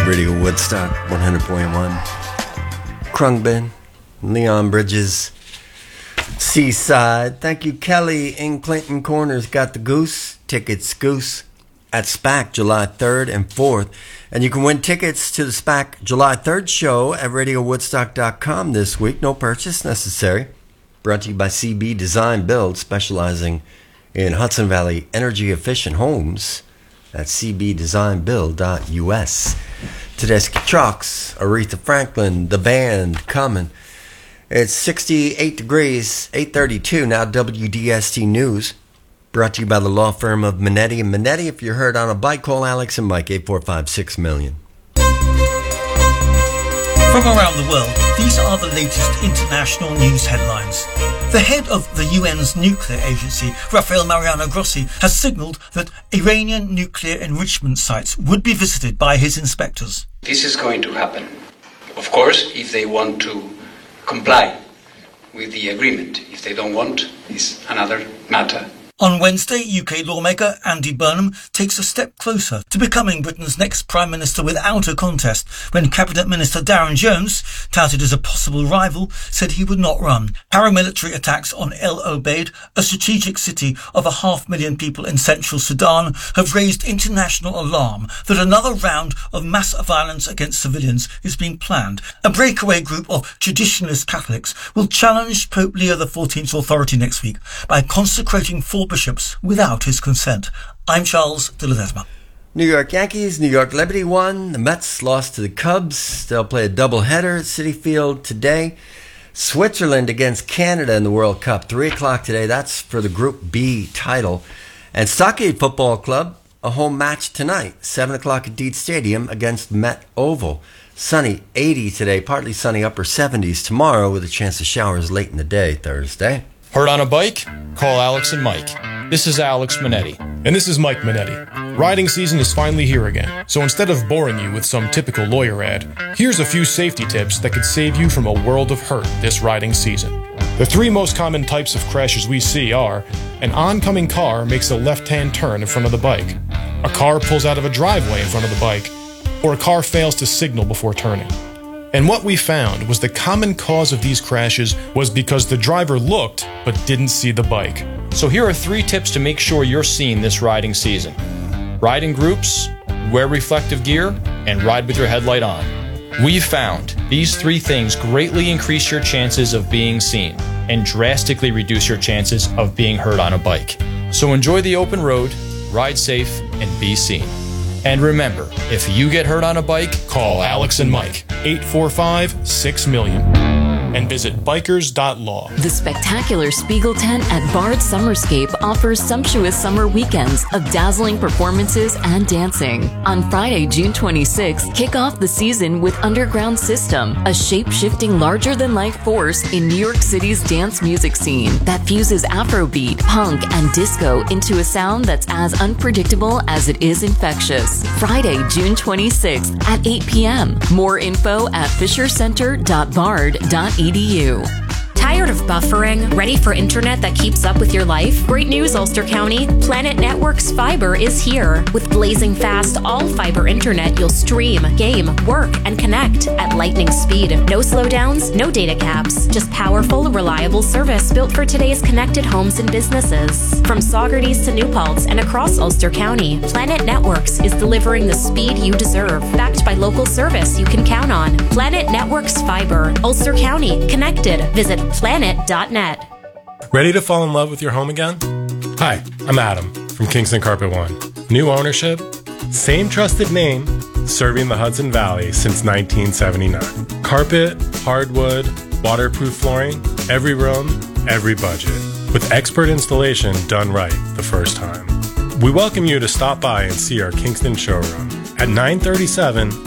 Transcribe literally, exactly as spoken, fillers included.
Radio Woodstock, one hundred point one. Krungbin, Leon Bridges, Seaside. Thank you, Kelly in Clinton Corners. Got the goose. Tickets, goose, at SPAC July third and fourth. And you can win tickets to the SPAC July third show at radio woodstock dot com this week. No purchase necessary. Brought to you by C B Design Build, specializing in Hudson Valley energy-efficient homes. That's c b design build dot u s. Tedeschi Trucks, Aretha Franklin, the band coming. It's sixty-eight degrees, eight thirty-two, now W D S T News. Brought to you by the law firm of Minetti and Minetti. If you're hurt on a bike, call Alex and Mike, eight four five, six million. From around the world, these are the latest international news headlines. The head of the U N's nuclear agency, Rafael Mariano Grossi, has signalled that Iranian nuclear enrichment sites would be visited by his inspectors. This is going to happen, of course, if they want to comply with the agreement. If they don't want, it's another matter. On Wednesday, U K lawmaker Andy Burnham takes a step closer to becoming Britain's next Prime Minister without a contest when Cabinet Minister Darren Jones, touted as a possible rival, said he would not run. Paramilitary attacks on El Obeid, a strategic city of a half million people in central Sudan, have raised international alarm that another round of mass violence against civilians is being planned. A breakaway group of traditionalist Catholics will challenge Pope Leo the fourteenth's authority next week by consecrating four bishops without his consent. I'm Charles de Ledesma. New York Yankees, New York Liberty won. The Mets lost to the Cubs. They'll play a doubleheader at Citi Field today. Switzerland against Canada in the World Cup, three o'clock today. That's for the Group B title. And Stockade Football Club, a home match tonight, seven o'clock at Deed Stadium against Met Oval. Sunny, eighty today, partly sunny, upper seventies tomorrow with a chance of showers late in the day, Thursday. Hurt on a bike? Call Alex and Mike. This is Alex Minetti. And this is Mike Minetti. Riding season is finally here again, so instead of boring you with some typical lawyer ad, here's a few safety tips that could save you from a world of hurt this riding season. The three most common types of crashes we see are: an oncoming car makes a left-hand turn in front of the bike, a car pulls out of a driveway in front of the bike, or a car fails to signal before turning. And what we found was the common cause of these crashes was because the driver looked but didn't see the bike. So here are three tips to make sure you're seen this riding season. Ride in groups, wear reflective gear, and ride with your headlight on. We've found these three things greatly increase your chances of being seen and drastically reduce your chances of being hurt on a bike. So enjoy the open road, ride safe, and be seen. And remember, if you get hurt on a bike, call Alex and Mike, eight four five, six million. And visit bikers dot law. The spectacular Spiegel tent at Bard Summerscape offers sumptuous summer weekends of dazzling performances and dancing. On Friday, June twenty-sixth, kick off the season with Underground System, a shape-shifting larger-than-life force in New York City's dance music scene that fuses Afrobeat, punk, and disco into a sound that's as unpredictable as it is infectious. Friday, June twenty-sixth at eight p.m. More info at fisher center dot bard dot e d u. Tired of buffering? Ready for internet that keeps up with your life? Great news, Ulster County. Planet Networks Fiber is here. With blazing fast, all-fiber internet, you'll stream, game, work, and connect at lightning speed. No slowdowns, no data caps. Just powerful, reliable service built for today's connected homes and businesses. From Saugerties to New Paltz and across Ulster County, Planet Networks is delivering the speed you deserve, backed by local service you can count on. Planet Networks Fiber. Ulster County. Connected. Visit planet dot net. Ready to fall in love with your home again? Hi, I'm Adam from Kingston Carpet One. New ownership, same trusted name, serving the Hudson Valley since nineteen seventy-nine. Carpet, hardwood, waterproof flooring, every room, every budget. With expert installation done right the first time. We welcome you to stop by and see our Kingston showroom at nine thirty-seven